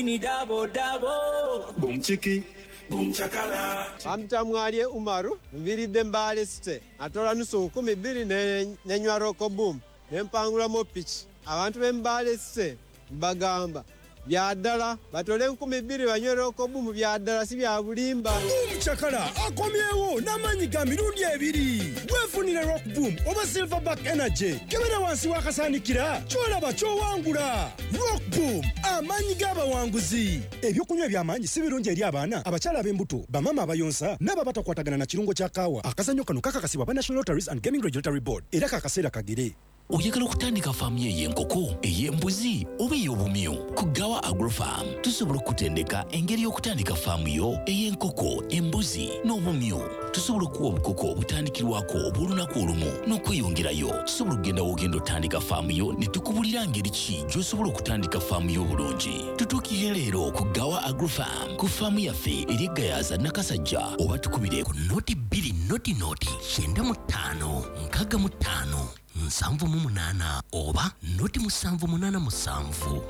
Ni dabo dabo. Boom chiki. Boom chakala. Amtamwalie Umaru, mviride mbale site. Atola nusu 12 nenywa roko boom. Nempangula mo pitch. Abantu bembale site bagamba. Byadala batole 12 banywera roko boom byadala si bya bulimba. Boom chakala akomyewo namanyi ga mirundi ebiri. Wefunire rock boom oba silverback energy. Kebera wansi wakasanikira. Chola bacho wangula. Rock boom amanyi gaba wanguzi. Ebyokunywa byamanyi si birungi eri abaana abachala b'embuto bamama abayonsa naba batakwatagana na kirungo kya kawa. Akazanyo kano kakakasibwa ba National Lotteries and Gaming Regulatory Board. Era kakasera kagere. Oyagala okutandika faamu y'enkoko, ey'embuzi oba ey'obumyu. Ku Gawa Agrofarm tusobola okutendeka engeri y'okutandika faamu yo ey'enkoko, embuzi n'obumyu. Tusobola okuwa obukoko obutandikirwako obw'olunaku olumu n'okweyongerayo. Tusobola okugenda w'ogenda otandika faamu yo ne tukubulira ngeri ki gy'osobola okutandika faamu yo obulungi. Tutuukirire leero ku Gawa Agrofarm ku faamu yaffe eri Gayaza Nakasajja oba tukubire ku noti 2 noti 95 65 7 oba noti 787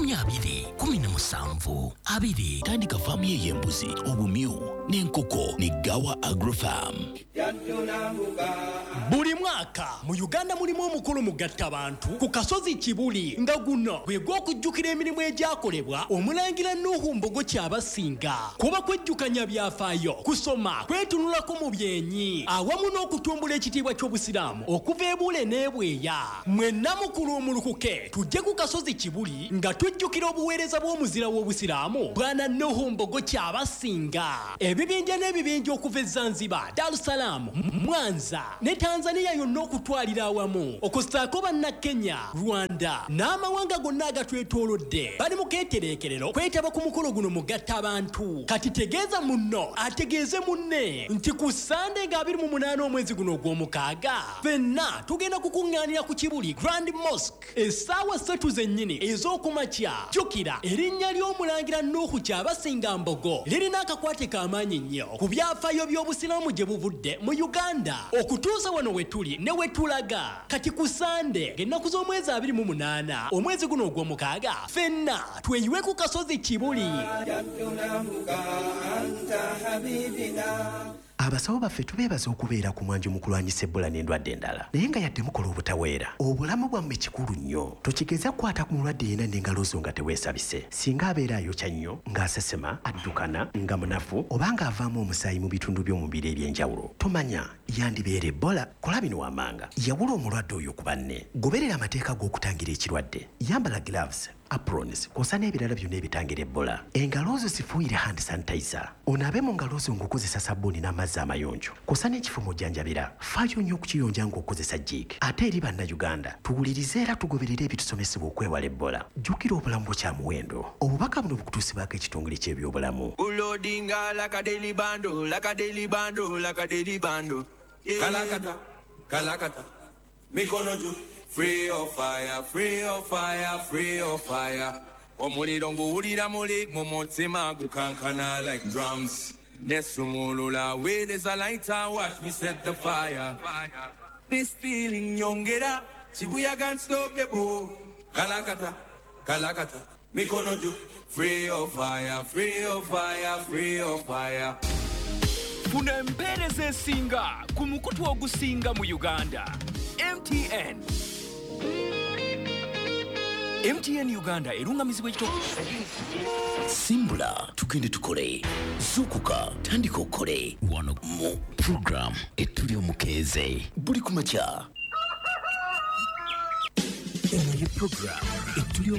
20 17 tandika faamu y'embuzi obumyu n'enkoko ne Gawa Agrofarm. Buli mwaka mu Uganda mulimu omukolo mugatta abantu ku kasozi Kibuli nga guno bwe gw'okujjukira emirimu egyakolebwa omulangira Nuhu Mbogo Kyabasinga. Kuba kwejjukanya byafaayo, kusoma, kwetunulako mu byenyi awamu n'okutumbula ekitiibwa ky'obusiraamu okuva ebule n'ebweya. Mwenna mukulu omulukuke tujje ku kasozi Kibuli nga tujjukira obuweereza bw'omuzira w'obusiraamu Bwana Nuhu Mbogo Kyabasinga. Ebibinja n'ebibinja okuva e Zanzibar, Dar es Salaam, Mwanza ne Tanzania yonna okutwalira awamu okusaako banna Kenya, Rwanda n'amawanga gonna agatwetoolodde bali mu keetereekerero kwetaba ku mukolo guno mugatta abantu. Kati tegeeza munno ategeeze munne nti ku Sande nga 28 omwezi guno ogw'omukaaga fenna tugenda kukuŋŋaanira ku Kibuli Grand Mosque essaawa 3 zennyini ez'okumakya. Jjukira erinnya ly'omulangira Nuhu Kyabasinga Mbogo lirina akakwate k'amaanyi nnyo ku byafaayo by'obusiraamu gye buvudde mu Uganda okutuusa wano we tuli ne we tulaga. Kati ku Sande ng'ennaku z'omwezi 28 omwezi guno ogw'omukaaga fenna tweyiwe ku kasozi Kibuli. Abasawo baffe tubeebaza okubeera ku mwanjo mu kulwanyisa Ebola n'endwadde endala. Naye nga yadde mukola obutaweera, obulamu bwammwe kikulu nnyo. Tokigeza kukwata ku mulwadde yenna n'engalo zo nga teweesabise. Singa abeera ayokya nnyo, ng'asesema, addukana, nga munafu, oba ng'avaamu omusaayi mu bitundu by'omubiri eby'enjawulo, tomanya yandibeera Ebola. Kola bino wammanga. Yawula omulwadde oyo ku banne. Goberera amateeka g'okutangira ekirwadde. Yambala gloves, aprons, kw'osa n'ebirala byonna ebitangira Ebola. Engalo zo zifuuyire hand sanitizer. Onaabe mu ngalo zo ng'okozesa sabbuuni n'amazzi amayonjo. Kw'osa n'ekifumo ojjanjabira. Faayo nnyo okukiyonja ng'okozesa jjiik. Ate eri bannayuganda, tuwulirize era tugoberere ebitusomesebwa okwewala Ebola. Jjukira obulamu bwo kya muwendo. Obubaka buno bukutuusibwako ekitongole ky'ebyobulamu. Ulodinga like a daily bando, like a daily bando, like a daily bando. Yeah. Kalakata, kalakata. Mikono juu. Free of fire, free of fire, free of fire. Omuliro nguwulira muli mu mutima gukankana like drums. Nesumulula where there's a lighter, watch me set the fire. This feeling nyongera, Shibuya can't stop the boom. Kalakata, kalakata, mikono juu. Free of fire, free of fire, free of fire. Funa empeereza esinga ku mukutu ogusinga mu Uganda. MTN. MTN Uganda erungamizibwa ekitoko. Simbula tugende tukole. Zukuka tandika okole. Wano mu program etuli omukeeze. Buli kumakya. Eno program etuli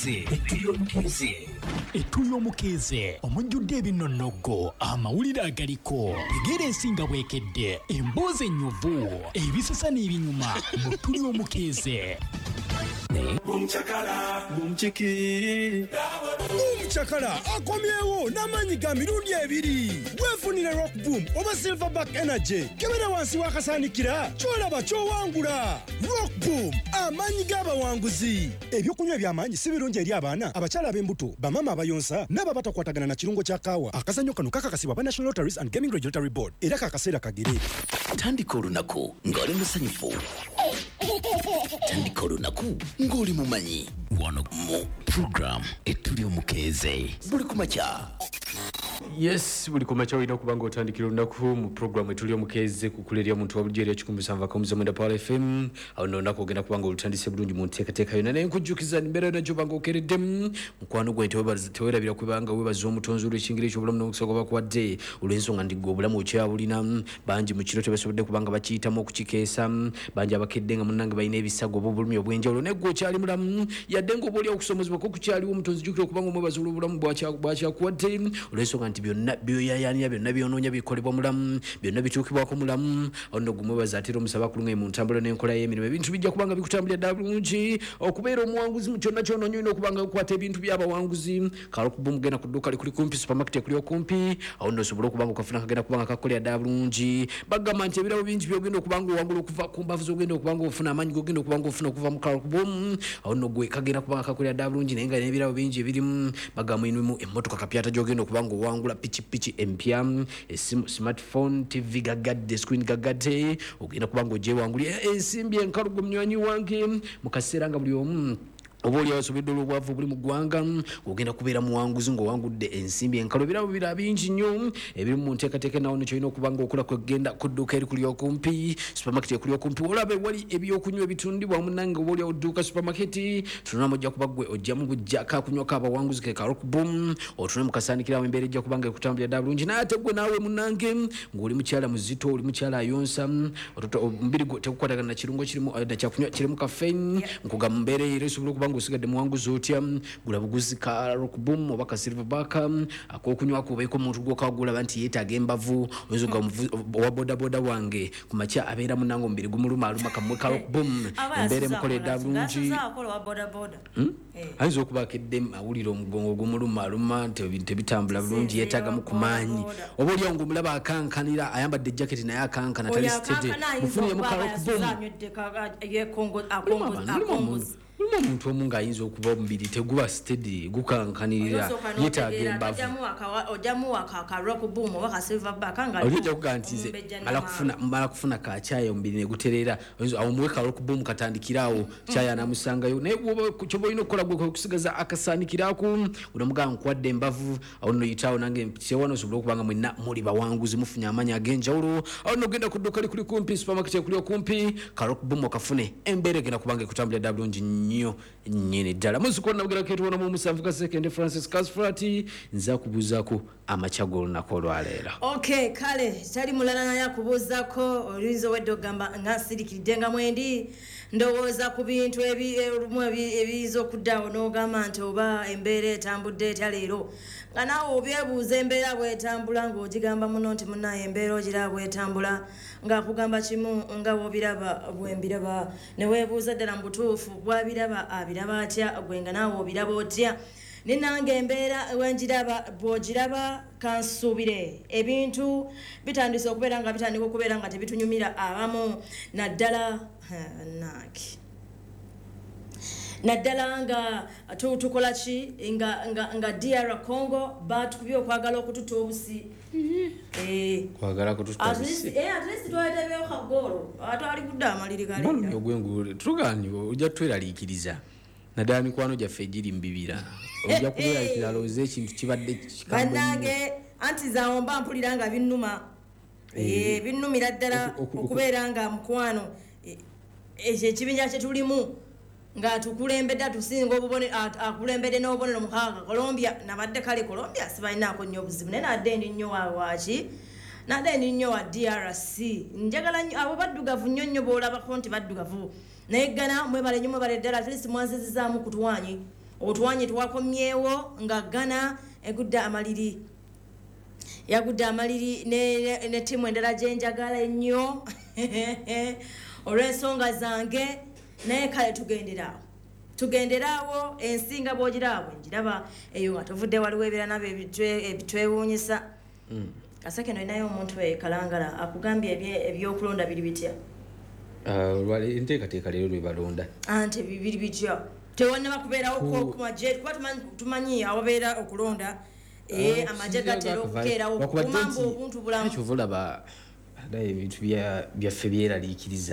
omukeeze. Omujjudde ebinnonogo, amawulire agaliko, egera ensinga bwekedde, emboozi ennyuvu, ebisasa n'ebinyuma mu tuli omukeeze. Bumchakala, bumchiki. Bumchakala akomyewo namanyi ga mirundi ebiri. Wefunire rock boom oba silverback energy. Kebera wansi wakasanikira. Kyolaba kyowangula. Rock boom amanyi g'abawanguzi. Ebyokunywa eby'amaanyi si birungi eri abaana abachala ab'embuto bamama abayonsa n'aba batakwatagana na kirungo kya kawa. Akazanyo kano kakakasibwa ba National Lotteries and Gaming Regulatory Board. Era kakasera kagere. Tandika olunaku ng'oli musanyufu. okutandika olunaku ng'oli mumanyi wano mu program etuli omukeeze buli kumakya. Yes, buli kumakya olina okuba ng'otandikira olunaku mu program etuli omukeeze kukulerya omuntu wabulijjo eri 107.7 Power FM. Awo n'olunaku ogenda kuba ng'olutandise bulungi mu nteekateeka yonna naye nkujjukiza embeera yonna gy'oba ng'okeredde mukwano gwe teweerabira kubanga weebaza omutonzi olw'ekingeri eky'obulamu n'omukisa gwe bakuwadde olw'ensonga nti gwe obulamu okyabulina bangi mu kiro tebasobodde kubanga bakiyitamu okukikeesa bangi abakedde nga munnange balina ebisago oba obulumi obw'enjawulo naye gwe okyali mulamu yadde ng'oba oli okusomozebwa ko kukyaliwo omutonzi jjukira okubanga omwebaza olw'obulamu bwakyakuwadde olw'ensonga nti byonna byoyayaanira byonna byonoonya bikolebwa mulamu byonna bituukibwako mulamu awo nno gumwebaza ate era omusaba kulunga mu ntambula n'enkola y'emirimu ebintu bijja kubanga bikutambulira ddala bulungi okubeera omuwanguzi mu kyonna kyonoonya olina okubanga okwata ebintu by'abawanguzi kalokuba omugenda ku dduuka likuli kumpi supermarket ekuli okumpi awo nno osobole okubanga okafuna kagenda kubanga kakolera ddala bulungi bagamba nti ebirabo bingi byogenda okubanga owangula okuva ku mbavu z'ogenda okubanga ofuna amaanyi gogenda okubanga ofuna okuva mu kalokuba awo nno gwe kagenda kubanga kakolera ddala bulungi naye nga n'ebirabo bingi ebirimu bagamba inimu emmotoka kapyata gyogenda okubanga owangula pikipiki empya esimu smartphone tv gagadde screen gagadde ogenda kubanga ogyewangulira ensimbi enkalugo munywanyi wange mu kaseera nga buli omu oba oli abasobedde olw'obwavu buli mu ggwanga ogenda kubeera muwanguzi ng'owangudde ensimbi enkalo ebirabo bira bingi nnyo ebiri mu nteekateeka nawo nekyolina okuba nga okola kwegenda ku dduuka eri kuli okumpi supermarket ekuli okumpi olaba ewali ebyokunywa ebitundibwa munange oba oli odduuka supermarket tunulamu ojja kuba gwe ojjamu bujja kakunywako abawanguzi ke kalokbom otune mu kasaanikirawo embeera ejja kuba nga ekutambulira ddala bulungi naye ate gwe naawe munange ng'oli mukyala muzito oli mukyala ayonsa omubiri gwe tegukwatagana na kirungo nakyakunywa kirimu kafein nkugamba mu mbeera eyo esobola okuba ng'osigadde muwanguzi otya gula buguzi ka rockboom oba ka silverback ak'okunywako obeeko omuntu gw'okagulaba nti yeetaaga embavu oyinza nga owa bodaboda wange ku makya abeera munange omubiri gumulumaluma kamwe ka rockboom embeera emukola ddala bulungi ayinza okuba akedde awulira omugongo gumulumaluma tebitambula bulungi yeetaagamu ku maanyi oba oliawo ng'omulaba akankanira ayambadde jaketi naye akankana tali sitede mufuniremu ka rockboom mulimu omuntu omu ng'ayinza okuba omubiri teguba steady gukankanirira yeetaaga embavu olijja kugaa nti nze mala kufuna kakyaya omubiri neguterera awo muwe ka rockboom katandikiraawo kyaya anamusangayo naye kyoba olina okukola gwe okusigaza akasaanikirako unamugaa nkuwadde embavu awo nno yitaawo nange mpitirawo nosobola okubanga mwenna muli bawanguzi mufunye amaanyi ag'enjawulo awo nno ogenda ku dduuka likuli kumpi supermarket ekuli okumpi ka rockboom okafune embeera egenda kubanga ekutambulira ddala bulungi nnyo nyini ddala muzikona nabugera ketubona mu musanvu ka second Francis Kasfrati nza kubuzaako amakyago olunaku olwaleero. Okay, kale tali mulala naye akubuuzako oluyinza owedde ogamba nga sirikiridde nga mwendi ndowooza ku bintu ebiyinza okuddaawo n'ogamba nti oba embeera etambudde etya leero nga naawe obyebuuza embeera bwetambula ng'ogigamba muno nti munnaye embeera ogiraba bwetambula ng'akugamba kimu nga bw'obiraba bwembiraba ne weebuuza ddala mu butuufu bw'abiraba abiraba atya gwe nga naawe obiraba otya ninange embeera wenjiraba bw'ogiraba kansuubire ebintu bitandise okubeera nga bitandika okubeera nga tebitunyumira abamu naddala nga tukola ki nga DR Congo batukubye okwagala okututa obusi kwagala kututa obusi at least twetebyewo kagolo atwali kudda amaliri galira ogwengulu tugani ojja tweraliikiriza naddala mikwano gyaffe egiri mu bibira ojja kubeera ekiralooza ekintu kibadde bannange anti zaawo mba mpulira nga binnuma binnumira ddala okubeera nga mukwano ekyo ekibinja kye tulimu nga tukulembedde atusinga akulembedde n'obubonero mukaaga Colombia nabadde kale Colombia sibalinaako nnyo obuzibu naye nadde ndi nnyo waki nadde ndi nnyo wa DRC njagala abo baddugavu nnyo nnyo boolabako nti baddugavu naye Ghana mwebale nnyo mwebale ddala at least mwanzizizaamu ku tuwanyi otuwanyi twakomyewo nga Ghana egudde amaliri yagudde amaliri ne ttiimu endala gye njagala ennyo olw'ensonga zange naye kale tugenderaawo ensinga bw'ogiraawo njiraba eyo nga tuvudde waliwo ebeera nabo ebitwewuunyisa kaseke no inayo omuntu kalangala akugambye ebyokulonda biri bitya enteekateeka leero lwe balonda anti biri bitya tewannaba kubeerawo kumagye kuba tumanyi awabeera okulonda amagye gatera okukeerawo kumamba obuntu bulamu ekyo vulaba ebintu byaffe byeraliikiriza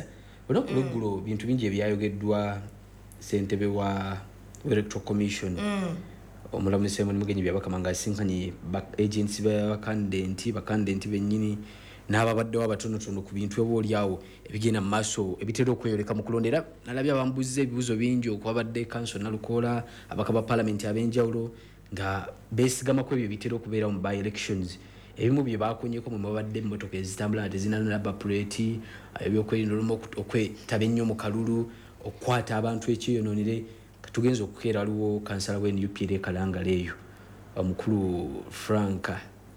olunaku lweggulo bintu bingi ebyayogeddwa ssentebe wa electoral commission omulamuzi Simon Mugenyi byabakama nga asinkanye agents bakandidenti bennyini n'ababaddewo abatonotono ku bintu oboolyawo ebigenda mu maaso ebitera okweyoleka mu kulondera. Nalabye abambuza ebibuzo bingi okwabadde council Nalukoola abaka ba parliament ab'enjawulo nga beesigama ku ebyo bitera okubeera mu by elections. Ebimu bye baakonyeko mu mabadde emmotoka ezitambula tezina number plate, ebyokwerinda olumu okwetaba ennyo mu kalulu, okukwata abantu ekyeyonoonere. Tugenza okukeera waliwo kansala w'NUP Kalangala eyo omukulu Frank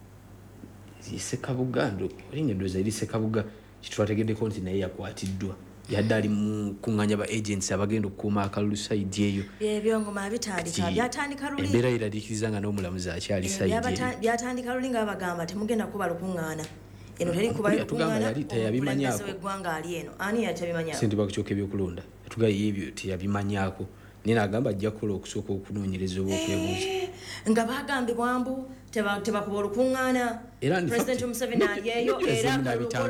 Sekabuga olinga ndoza eri Sekabuga kitwategeddeko nti naye yakwatiddwa yadde ali mu kuŋŋanya ba agents abagenda okukuuma akalulu sayidi eyo. Ebyongoma byatandika luli embeera eraliikiriza nga n'omulamuzi akyali sayidi eyo byatandika luli nga babagamba temugenda kuba lukuŋŋaana eno teri kuba lukuŋŋaana teyabimanyako w'eggwanga ali eno ani yatabimanyako sente bakukyoka ebyokulonda tugaye ebyo teyabimanyako nina agamba ajja kukola okusooka okunoonyereza oba okwebuuza nga bagambibwa mbu tebakuba olukuŋŋaana President Museveni aliyeyo era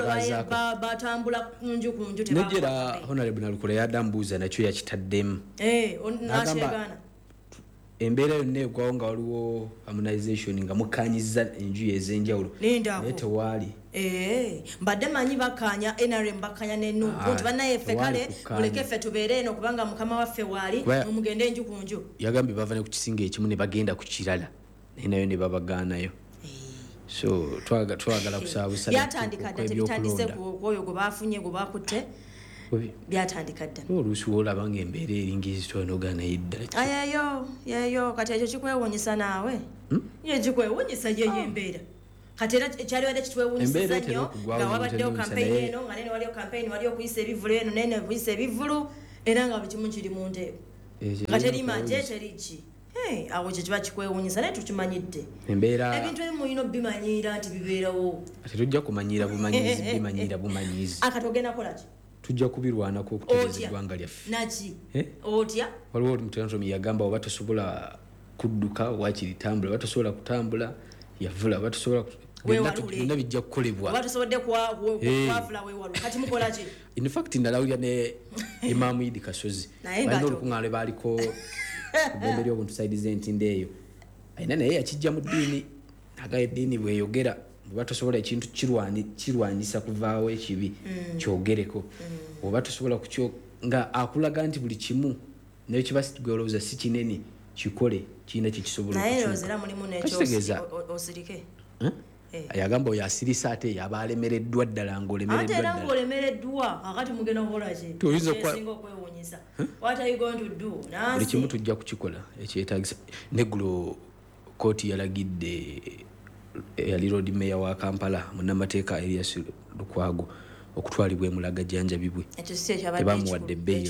batambula kunju nejera Honorable Nalukoola yadambuuza nakyo yakitaddemu nakyegana embeera yonna egwawo nga waliwo harmonization nga mukanyiza enjuyi ez'enjawulo naye tewaali mbadde manyi bakanya NRM bakanya n'ennugu nti bannaye ffe kale muleke ffe tubeere eno kubanga mukama waffe waali mumugende enju ku nju yagambye bava ne ku kisinga ekimu ne bagenda ku kirala naye nayo ne babagaanayo so twagala kusaabusa byatandika dda tebitandise kwoyo gwe baafunye gwe baakutte byatandika dda oluusi woolaba nga embeera eringiizitwanogaana yiddala yeyo kati ekyo kikwewuunyisa naawe ye kikwewuunyisa yeyo embeera kati era ekyaliwadde kitwewuunyisiza nnyo nga wabaddewo kampeyini eno nga nene waliwo kampeyini wali okuyisa ebivulu eno nene okuyisa ebivulu era nga buli kimu kiri mu nteeko nga teri manje teri ki awo kye kiba kikwewuunyisa naye tukimanyidde ebintu ebimu mulina obimanyira nti bibeerawo ate tujja kumanyira bumanyizi bimanyira bumanyizi akatogenda kolaki tujja kubirwanako okutereeza eggwanga lyaffe naki otya waliwo omutontomi yagamba oba tosobola kudduka wakiri tambula oba tosobola kutambula yavula oba tosobola byonna bijja kukolebwa oba tosobodde kwavula weewalu kati mukola ki in fact ndalawulira ne Imaamu Idi Kasozi balina olukuŋŋaana lwe baaliko ebbembe ly'obuntu saidize ntinde eyo ayina naye yakijja mu ddiini aga eddiini bweyogera oba tosobola ekintu kirwanyisa kuvaawo ekibi kyogereko oba tosobola kukyo nga akulaga nti buli kimu naye kiba sigolowooza si kinene kikole kirina kyekisobola naye rozera mulimu nekyo osirike yagamba oyo asirisa ate yaba alemereddwa ddala ng'olemereddwa akati mugenda kukolaki singa okwewuunyisa what are you going to do buli kimu tujja kukikola ekyetagisa neggulo kooti yalagidde yali road mayor wa Kampala munnamateeka Elias Lukwago okutwalibwa emulaga jjanjabibwe tebamuwadde bail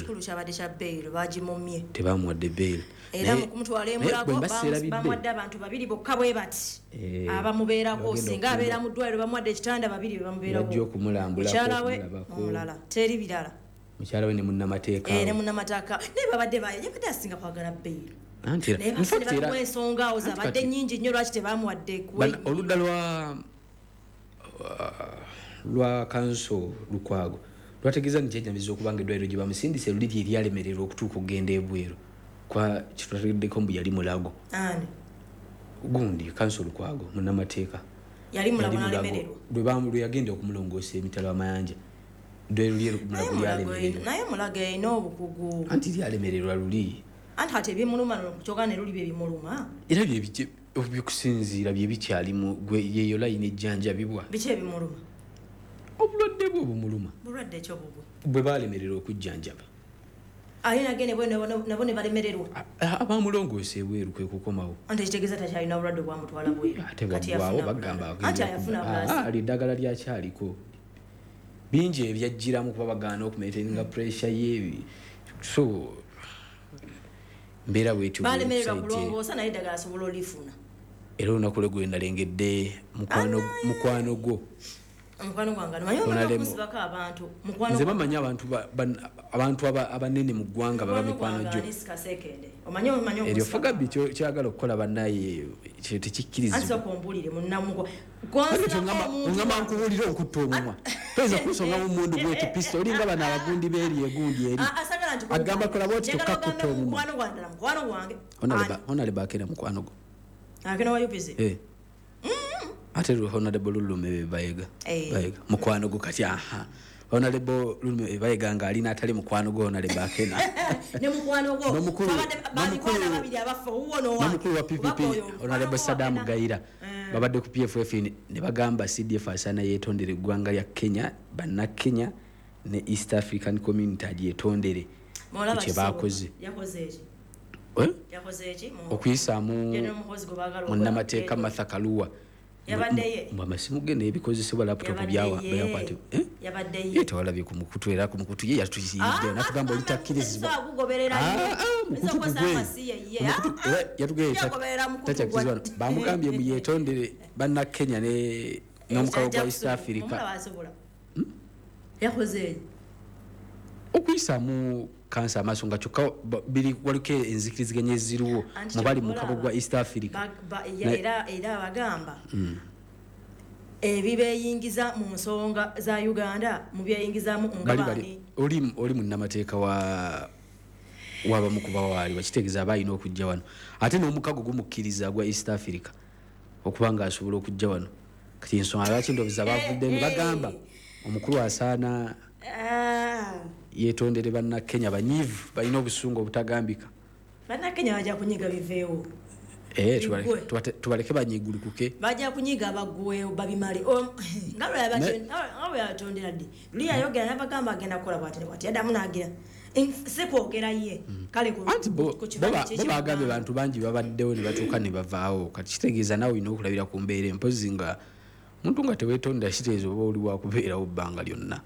tebamuwadde bail era mukumutwala emulago bamuwadde abantu babiri bokka bwe bati abamubeerako singa abeera mu ddwaliro bamuwadde ekitanda babiri bebamubeerako ajja okumulambulako mukyala we omulala teri birala mukyala we ne munnamateeka ne munnamateeka naye babadde yabadde asinga kwagala bail naye bamuwa ensonga awo zabadde nnyingi nnyo lwaki tebamuwadde oludda lwa kanso Lukwago lwategeeza nti kyejjamiza okubanga eddwaliro gye bamusindise luli lye lyalemererwa okutuuka okugenda ebweru kwa kitwategeddeko mbu yali mulago gundi kanso Lukwago munnamateeka yali mulago n'alemererwa lwe yagenda okumulongoosa emitala amayanja eddwaliro lye mulago lyalemererwa naye mulago erina obukugu anti lyalemererwa luli anti ate ebimuluma kyogana ne luli bye bimuluma era byekusinziira bye bikyalimu yeeyo layina ejjanjabibwa biki ebimuluma obulwadde bwe bumuluma bulwadde ekyo bubwe bwe baalemererwa okujjanjaba ate nagene nabo ne balemererwa abamulongoose ebweru kwe kukomawo anti ekitegeeza takyalina obulwadde bwamutwala bweru ate bwaggwawo bagamba anti ayafuna ali eddagala lyakyaliko bingi ebyajjiramu kuba bagaana okumaitaininga pressure yeebi so mbeera bwetyo balemererwa kulongoosa naye eddagala asobola olifuna era olunaku lwe gwe nalengedde mukwano gwo Mukwano gwange manyo kusibaka abantu mukwano nze bamanya abantu abanene mu ggwanga baba mikwano gyo omanyo eryo fuga bicho kyagala okukola bannaye tekikkiriza anza kumbulire munnamugo ngamba nkubulire okutta omumwa toyinza kusonga mu mundu gweti pisto olinga bano abagundi beeri egundi eri agamba kola bwoti tokkakutta omumwa mukwano gwange onale bakera mukwano gwo akena wa UPC ate honorable Lulume bayega mukwano gwo kati honorable Lulume bayega nga alina atali mukwano gwo honorable akena ne mukwano gwo babikola babiri abafa uwono wa mukulu wa PPP honorable Saddam Gaira babadde ku PFF ne bagamba CDF asana yetondere eggwanga lya Kenya banna Kenya ne East African Community agyetondere kye bakoze yakoze eki okuyisaamu munnamateeka Martha Karua yabadeye amasimu ge n'ebikozesebwa laptop byawa bayakwate yabadeye tewalabye ku mukutu era ku mukutu ye yatuyizidde natugamba olitakkirizibwa takyakkirizibwa bamugambye mu yetondere banna Kenya n'omukago gwa East Africa yakoze okuyisaamu kansa amaaso nga kyokka biri waliko enzikiriziganya eziriwo mubali mu mukago gwa East Africa era abagamba ebibeyingiza mu nsonga za Uganda mu byeyingizamu ngabani oli munnamateeka wabamukuba waali wakitegeeza abayina okujja wano ate n'omukago gumukkiriza gwa East Africa okuba nga asobola okujja wano kati ensonga lwaki ndowooza bavudde bagamba omukulu asaana yetondere banna Kenya banyivu balina obusungu obutagambika banna Kenya bajja kunyiga biveewo tubaleke banyigulukuke bajja kunyiga bagwewo babimale ngabwe yatondera ddi luli yayogera n'abagamba agenda kukola bwati adamu n'agira sekwogera ye kale bagambye bantu bangi babaddewo ne batuuka ne bavaawo kati kitegeeza naawe olina okulabira ku mbeera empozi nga muntu nga teweetondera kitegeeza oba oli wakubeerawo bbanga lyonna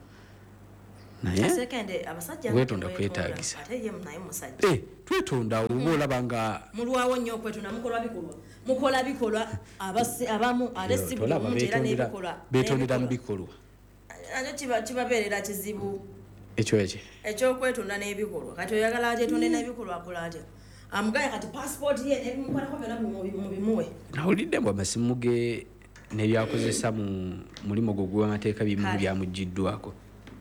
wetonda kwetagisa twetonda oba olaba nga mulwawo nnyo okwetonda mukola bikolwa abamu ate sibulumuteera n'ebikolwa betondera mu bikolwa ate kibabeerera kizibu ekyokwetonda n'ebikolwa kati oyagala atetonde n'ebikolwa akola atya amugaye kati passport ye ebimukolako byonna mubimuwe nawulidde mbu amasimu ge nebyakozesa mu mulimu gwe gw'amateeka bimu byamuggiddwako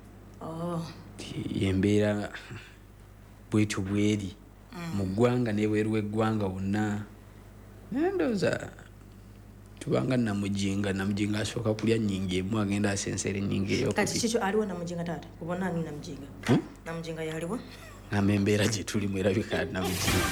yembeera bwetyo bweri mu ggwanga n'ebweru w'eggwanga wonna nendooza tubanga namujinga asooka kulya nnyingi emu agenda asensera ennyingi eyokati kikyo aliwo namujinga taata kubona ani namujinga namujinga yaliwo ngamba embeera gye tulimu erabika namujinga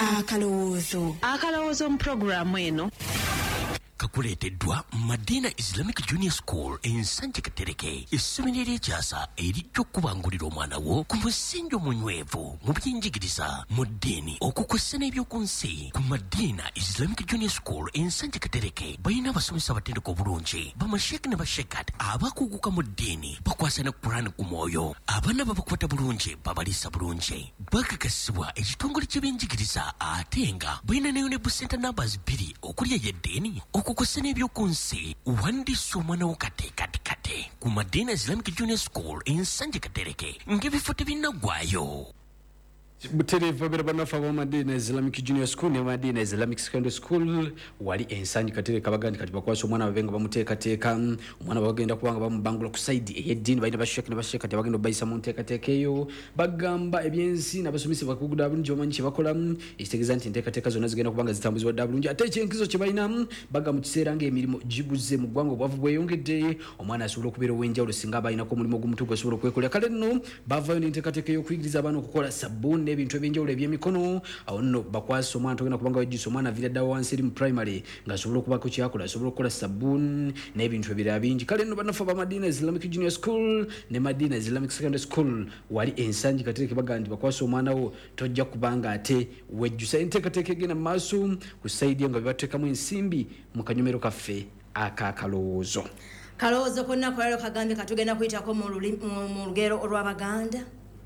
akalowoozo mu puroguramu eno kakuleeteddwa Madina Islamic Junior School ensanje Katereke essomero ery'ekyasa erijja okubangulira omwana wo ku musingi omunywevu mu by'enjigiriza mu ddiini okukwessa n'ebyoku nsi ku Madina Islamic Junior School ensanje Katereke balina abasomesa abatendeka obulungi bamasheeki ne bashekat abakuguka mu ddiini bakwasa ne Qur'an ku mwoyo abaana babakwata bulungi babaliisa bulungi bakakasibwa ekitongole ky'ebyenjigiriza ate nga balina ne UNEB Center numbers 2 okulya y'eddiini okukwasa n'ebyoku nsi wandiisa omwana wo kate ku Madina Islamic Junior School ensanje Katereke ng'ebifo tebinnaggwaayo butereeva bera banafa ba Madina Islamic Junior School ne Madina Islamic Secondary School wali ensanje Katereke abagandi kati bakwasa omwana babenga bamuteekateeka omwana bagenda kubanga bamubangula ku side ey'eddiini balina basheka ne basheka bagenda bayisa mu nteekateeka eyo bagamba ebyensi n'abasomesa bakuguda bulungi bamanyi kye bakola ekitegeeza nti enteekateeka zonna zigenda kubanga zitambuzibwa dda bulungi ate ekyenkizo kye balina bagamba mu kiseera ng'emirimu gibuze mu ggwanga obwavu bweyongedde omwana asobola okubeera ow'enjawulo singa aba alinako omulimu ogumutuufu asobola okwekolera kale nno bavaayo n'enteekateeka ey'okuyigiriza abaana okukola sabbuuni n'ebintu ebyenjawulo eby'emikono awo nno bakwasa omwana togenda kubanga wejjusa omwana aviira ddawo wansi eri mu primary ng'asobola okubako kyakola asobola okukola sabbuuni n'ebintu ebirala bingi kale nno banafa ba Madina Islamic Junior School ne Madina Islamic Secondary School wali ensanje Katereke bagandi bakwasa omwana wo tojja kubanga ate wejjusa enteekateeka egenda mu maaso ku sayidi nga bebateekamu ensimbi mu kanyomero kaffe akakalowoozo kalowoozo konna kwalero kagambye katugenda kuyitako mu lugero olw'Abaganda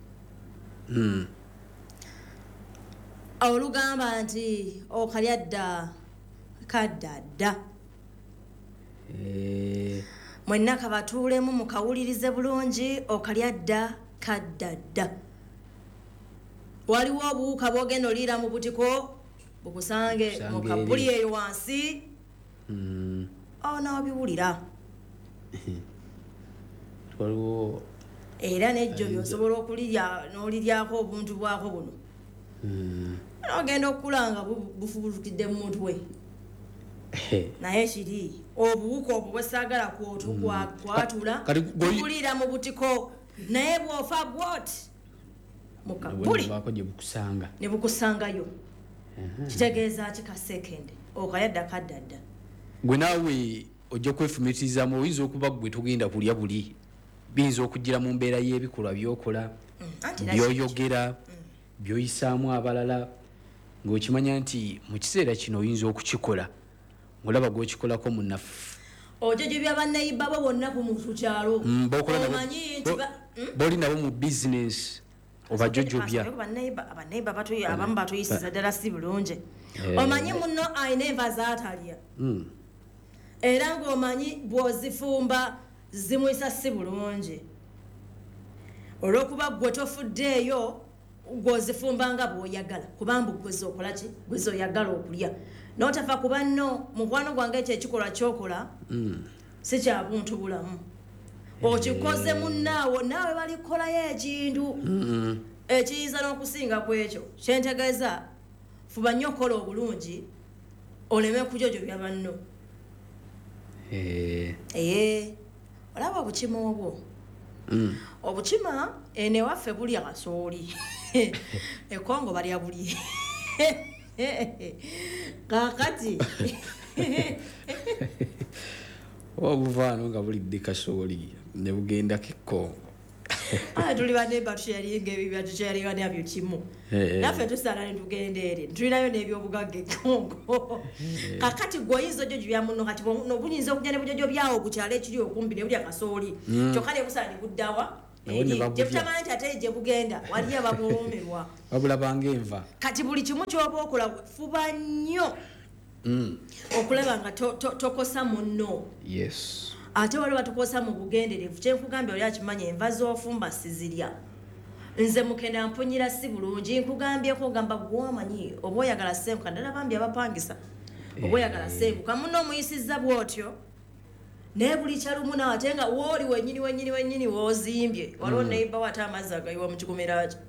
olugamba nti okalya dda kadda dda mwenna kabatuulemu mukawulirize bulungi okalya dda kaddadda waliwo obuwuka bwogenda oliira mu butiko bukusange mukabuli eyo wansi nabiwulira era nejjo byosobola okulirya n'oliryako obuntu bwako buno ogenda okukulanga bufubulukidde mu muntu we naye kiri obuwuka obwo bwesaagala kwatula bukulira mu butiko naye bwofa bwoti mukabuli ne bukusangayo kitegeeza ki ka second okayadda kaddadda gwe naawe ojja kwefumitirizamu oyinza okuba gwe tugenda kulya buli biyinza okugira mu mbeera y'ebikolwa byokola byoyogera byoyisaamu abalala ng'okimanya nti mu kiseera kino oyinza okukikola ng'olaba gw'okikolako munnaffe ojojo byabannayiba bo bonna ku muntu kyalo omanyi nti boli nabo mu bizinesi obajojobya abannayiba abamu batuyisiza ddala si bulungi omanyi muno ayina enva zaatalya era ng'omanyi bw'ozifumba zimuyisa si bulungi olw'okuba gwe tofuddeeyo gw'ozifumba nga bw'oyagala kubanga gweza okola ki gweza oyagala okulya n'otafa kuba nno mukwano gwange ekyo ekikolwa kyokola si kya buntu bulamu okikoze munnaawo naawe balikolayo ekintu ekiyinza n'okusinga ku ekyo kyentegeeza fuba nnyo okola obulungi oleme kujojobya banno olaba obukima obwo obukima enewaffe bulya kasooli ekongo balya buli kakati obuvaano nga bulidde kasooli ne bugenda kekkongo tuli baneba tusharinga ebibya tusharinga nabyo kimu naffe tusaala ne tugenda eri tulinayo n'ebyobugagga ekongo kakati gwoyinza ojojo bya muno kati nobuyinza okujja ne bujojo byawo bukyalo ekiri okumbi ne bulya kasooli kyokka ne busaala ne buddawa gyebutamanyi nti ate gye bugenda waliyo babulumirwa babulabanga enva kati buli kimu kyoba okola fuba nnyo okulaba nga tokosa munno ate waliwo tukosa mu bugenderevu kyenkugambye oli akimanya enva z'ofumba sizirya nze mukenda mpunyira si bulungi nkugambyeko ogamba gwomanyi oba oyagala senku kaddala bambi abapangisa oba oyagala senku kamuno omuyisizza bwotyo naye buli kyalumu nawe ate nga wooli wenyini woozimbye waliwo neibawo ate amazzi agayiwa mu kikomera kye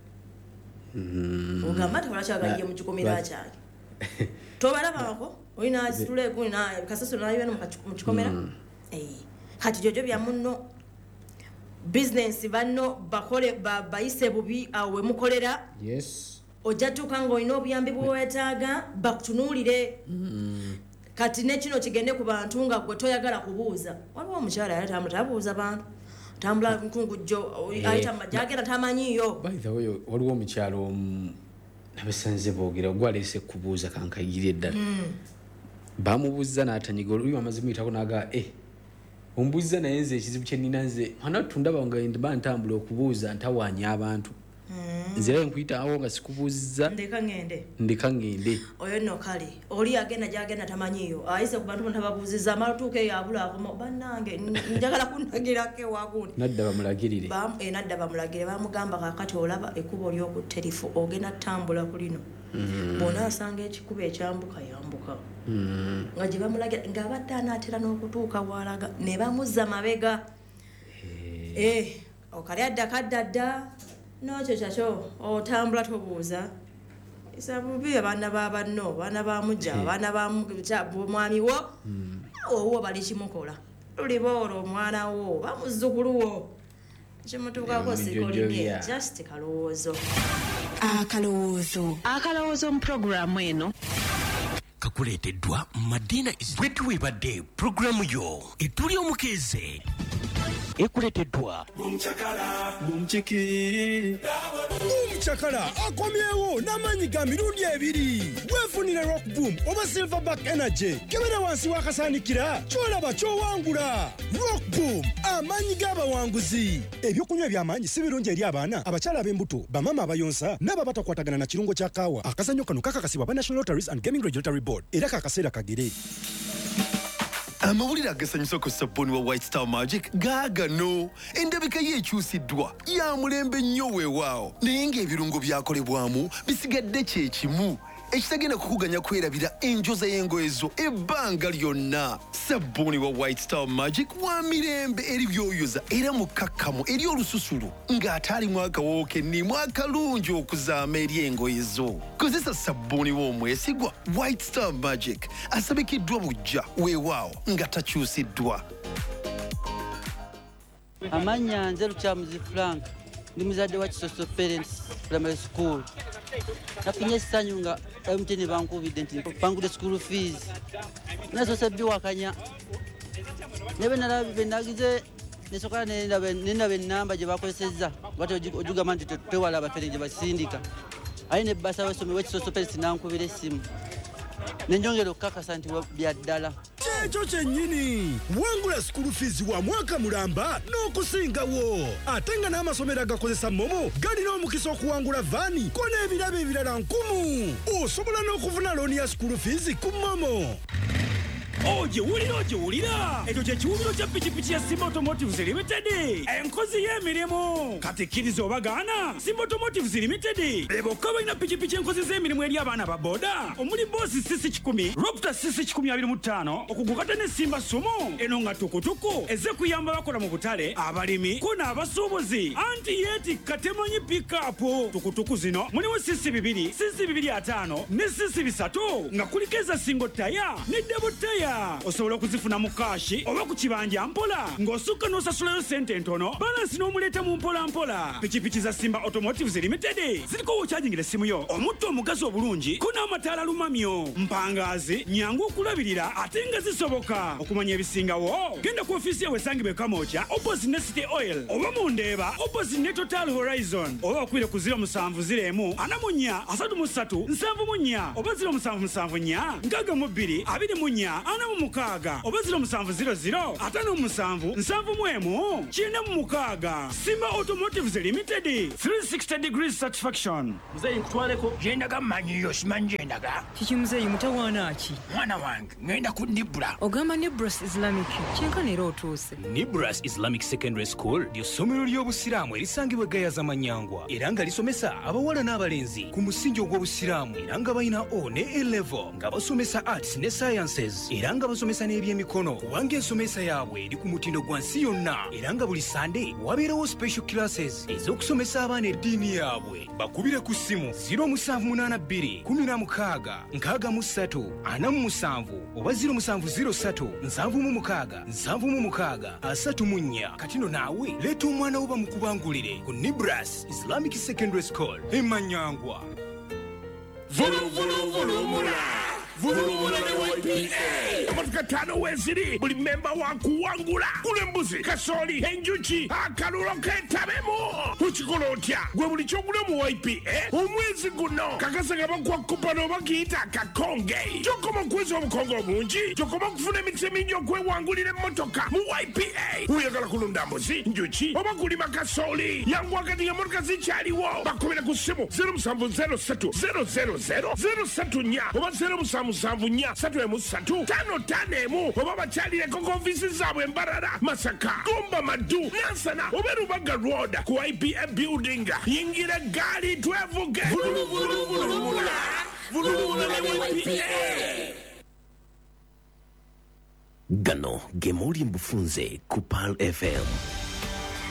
ogamba ti olakyagayiye mu kikomera kyange tobalabako olina situla eguni kasasiro nayiweno mu kikomera kati jojo bya muno business banno bakole bayise bubi awe mukolera ojja tuka ng'olina obuyambi bwewetaaga bakutunuulire kati nekino kigende ku bantu nga gwe toyagala kubuuza waliwo omukyala yali tabuuza bantu tambula nkungujjo ayita majagera tamanyiyo waliwo omukyalo nabesanze boogera gwaleese kubuuza kankayigire ddala bamubuuza n'atanyiga oyo amaze muyitako naga ombuuza naye nze ekizibu kye nnina nze mwana tundaba nga ndiba ntambula okubuuza ntawaanya abantu nze era nkuyitawo nga sikubuuzizza ndeka ngende oyo nno kale oli agenda gyagenda tamanyiyo ayise ku bantu ntababuuzizza amala tuuka eyo abulaakoma bannange njagala kunagirako ewagundi nadda bamulagirire nadda bamulagire bamugamba kakati olaba ekkubo ly'okutterifu ogenda ttambula ku lino bona asanga ekikubo ekyambuka yambuka nga gye bamulagira ng'abadde anaatera n'okutuuka walaga ne bamuzza mabega okali adda kaddadda n'okyo kyakyo otambula tobuuza isabubi abaana babanno baana bamujja abaana bamwami wo owo bali kimukola luliba olwo omwana wo bamuzzukuluwo kimutuukako sikolimye just kalowoozo akalowoozo mu puroguramu eno kakuleeteddwa Madina bwe tuwebadde puroguramu yo etuli omukeeze ekuleeteddwa Omukyakala akomyewo n'amaanyi ga mirundi ebiri weefunire Rock Boom oba Silverback Energy kebera wansi w'akasaanikira kyolaba kyowangula. Rock Boom amaanyi g'abawanguzi. Ebyokunywa eby'amaanyi si birungi eri abaana abakyala ab'embuto bamama abayonsa n'abo batakwatagana na kirungo kya kaawa. Akazannyo kano kakakasibwa ba National Lotteries and Gaming Regulatory Board era kaakaseera kagere. amawulire agasanyusa ku sabbuuni wa White Star Magic gaagano endabika ye ekyusiddwa ya mulembe nnyo weewaawo naye ng'ebirungo byakolebwamu bisigadde kye kimu ekitagenda kukuganya kwerabira enjoza y'engoye zo ebbanga lyonna. Sabbuuni wa White Star Magic wa mirembe eri byoyoza era mukakkamu eri olususulu ng'ate alimu akawoowo kennimu akalungi okuzaama eri engoye zo. Kozesa sabbuuni w'omwesigwa White Star Magic asabikiddwa bujja weewaawo nga takyusiddwa. Amanya nze Lukyamuzi Frank ndi muzadde wa Kisoso Parents Primary School. Nafunye essanyu nga MTN bankubidde nti bangudde school fees. Nasoose biwakanya. Nebe nalabe nagize nesoka nenaba ennamba gye bakozesezza bati ojugamba nti twewala abafere gye basindika. Ayi ne bbasa w'essomero w'Ekisoso Parents nankubira essimu. Nenjongera okukakasa nti bya ddala. Ekyo kyennyini wangula school fees wa mwaka mulamba n'okusingawo ate nga n'amasomero agakozesa momo galina omukisa okuwangula vaani ko n'ebirabo ebirala 1000. Osobola n'okufuna looni ya school fees ku momo. Ogiwulira ekyo kye kiwumiro kya pikipiki ya Simba Automotives Limited enkozi y'emirimu kati kkiriza obagaana. Simba Automotives Limited bokka balina pikipiki enkozi z'emirimu eri abaana ba boda omuli boosi CC10 Raptor CC1025 okugukata ne Simba Sumo eno nga tukutuku eze kuyamba bakola mu butale abalimi ko n'abasuubuzi anti yeti katemanyi pikapu tukutuku zino mulimu CC2 CC250 ne CC3 nga kulikeza single taya ne double taya. Osobola okuzifuna mu kashi oba ku kibanja mpola ng'osukka n'osasulayo sente entono balansi n'omuleeta mu mpola. Pikipiki za Simba Automotives Limited ziriko okyajingira essimu yo omutto omugazi obulungi ko n'amataala lumamyo mpangaazi nyangu okulabirira ate nga zisoboka. Okumanya ebisingawo genda ku ofiisi yawe esangibwa Kamooja opposite ne City Oil oba mu Ndeeba opposite ne Total Horizon oba okwire ku 0701 44 33 74 oba 0774 62 24 mukaaga oba 0700 57 71 kina mu mukaaga. Simba Automotives Limited 360 degrees satisfaction. Muzeyi nkutwaleko yendaga manyiyo simanyi yendaga kiki muzeyi mutawaana ki mwana wange ngenda ku Nibra. Ogamba Nibras Islamic kyenkana era otuuse. Nibras Islamic Secondary School ly'essomero ly'obusiraamu erisangibwa Gayaza Manyangwa era nga lisomesa abawala n'abalenzi ku musingi ogw'obusiraamu era nga balina O ne A level nga basomesa arts ne sciences era nga basomesa n'ebyemikono kubanga ensomesa yaabwe eri ku mutindo gwa nsi yonna era nga buli Sunday wabeerawo special classes ez'okusomesa abaana eddiini yaabwe. Bakubire ku ssimu 0782 16 63 47 oba 0703 76 76 34. Katino naawe leeta omwana wo bamukubangulire ku Nibras Islamic Secondary School Manyangwa. Vulumula ne YPA amatuka 5 weziri buli memba wakuwangula kule mbuzi kasoli enjuki akalulo ketabemu tukikola otya gwe buli kyogula mu YPA omwezi guno kakasa nga bagwa kupano bagiyita kakonge kyokoma kwezi obukongo obungi kyokoma kufuna emikisa emingi okwewangulira emmotoka mu YPA. Oyagala kulunda mbuzi njuki oba kulima kasoli yangu wakati nga motoka zikyaliwo bakubira ku ssimu 0703 000 034 oba 07 Savunya Satwe Musatu Tano Tanemu oba bakyalireko ku ofisi zaabwe Mbarara Masaka Gomba Madu Nansana Oberubaga Road ku IPA building yingira gali twevuge vulumula ne YPA. Gano gemuli mbufunze ku Pal FM.